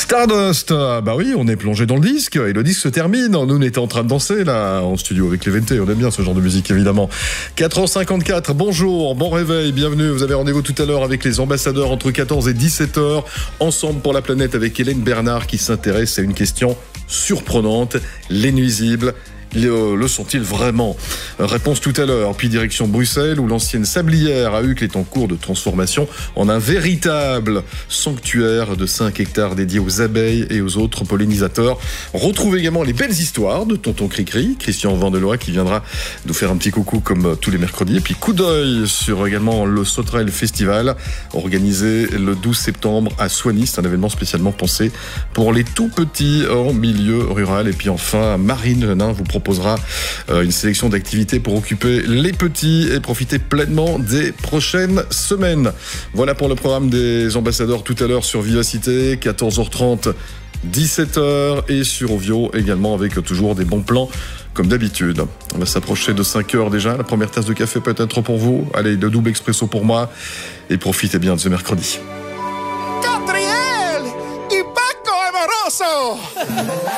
Stardust, bah oui, on est plongé dans le disque et le disque se termine. Nous, on était en train de danser là en studio avec les VNT. On aime bien ce genre de musique évidemment. 4h54, bonjour, bon réveil, bienvenue. Vous avez rendez-vous tout à l'heure avec les ambassadeurs entre 14 et 17h. Ensemble pour la planète avec Hélène Bernard qui s'intéresse à une question surprenante, les nuisibles. Le sont-ils vraiment? Réponse tout à l'heure. Puis direction Bruxelles où l'ancienne sablière à Uccle est en cours de transformation en un véritable sanctuaire de 5 hectares dédié aux abeilles et aux autres pollinisateurs. On retrouve également les belles histoires de Tonton Cricri, Christian Vandelois qui viendra nous faire un petit coucou comme tous les mercredis. Et puis coup d'œil sur également le Sauterelle Festival organisé le 12 septembre à Soignies. C'est un événement spécialement pensé pour les tout petits en milieu rural. Et puis enfin, Marine Lenain vous proposera une sélection d'activités pour occuper les petits et profiter pleinement des prochaines semaines. Voilà pour le programme des ambassadeurs tout à l'heure sur Vivacité, 14h30, 17h et sur Ovio également avec toujours des bons plans comme d'habitude. On va s'approcher de 5h déjà. La première tasse de café peut-être pour vous. Allez, le double expresso pour moi et profitez bien de ce mercredi. Catriel y Paco Amoroso.